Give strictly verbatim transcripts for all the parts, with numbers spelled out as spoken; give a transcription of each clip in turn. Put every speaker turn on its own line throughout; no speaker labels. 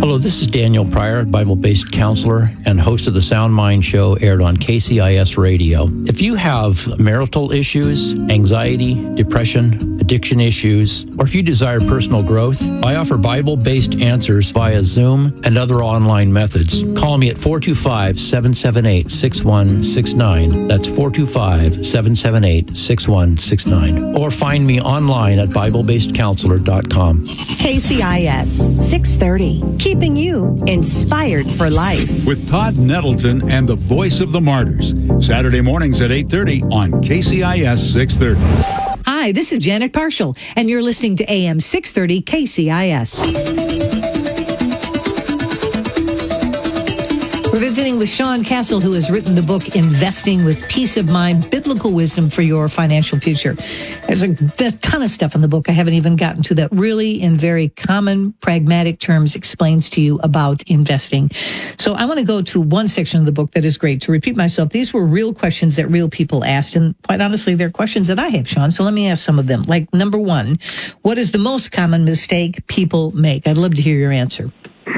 Hello, this is Daniel Pryor, Bible-based counselor and host of the Sound Mind Show, aired on K C I S Radio. If you have marital issues, anxiety, depression, addiction issues, or if you desire personal growth, I offer Bible-based answers via Zoom and other online methods. Call me at four two five, seven seven eight, six one six nine. That's four two five, seven seven eight, six one six nine. Or find me online at bible based counselor dot com.
K C I S six thirty, keeping you inspired for life.
With Todd Nettleton and the Voice of the Martyrs. Saturday mornings at eight thirty on K C I S six thirty.
Hi, this is Janet Parshall, and you're listening to A M six thirty K C I S. We're visiting with Sean Castle, who has written the book Investing with Peace of Mind, Biblical Wisdom for Your Financial Future. There's a, there's a ton of stuff in the book I haven't even gotten to that really, in very common, pragmatic terms, explains to you about investing. So I want to go to one section of the book that is great. To repeat myself, these were real questions that real people asked, and quite honestly, they're questions that I have, Sean, so let me ask some of them. Like, number one, what is the most common mistake people make? I'd love to hear your answer.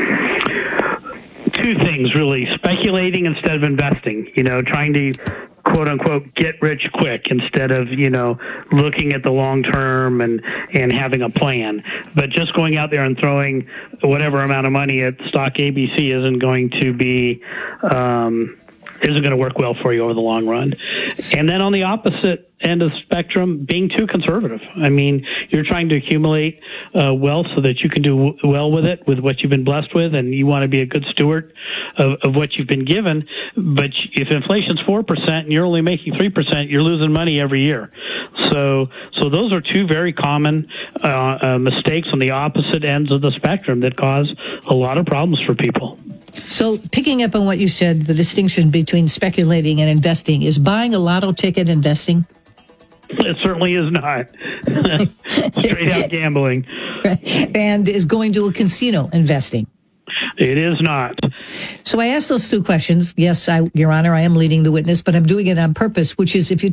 Two things, really. Speculating instead of investing, you know, trying to, quote unquote, get rich quick instead of, you know, looking at the long term and, and having a plan. But just going out there and throwing whatever amount of money at stock A B C isn't going to be, um, isn't going to work well for you over the long run. And then on the opposite end of the spectrum, being too conservative. I mean, you're trying to accumulate uh, wealth so that you can do w- well with it, with what you've been blessed with, and you want to be a good steward of, of what you've been given. But if inflation's four percent and you're only making three percent, you're losing money every year. So so those are two very common uh, uh, mistakes on the opposite ends of the spectrum that cause a lot of problems for people.
So picking up on what you said, the distinction between speculating and investing, is buying a lotto ticket investing?
It certainly is not. Straight out gambling.
And is going to a casino investing?
It is not.
So I asked those two questions. Yes, I, Your Honor, I am leading the witness, but I'm doing it on purpose, which is if you